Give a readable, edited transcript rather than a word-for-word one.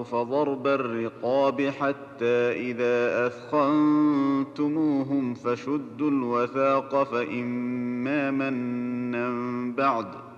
فضرب الرقاب حتى إذا أثخنتموهم فشدوا الوثاق فإما منا بعد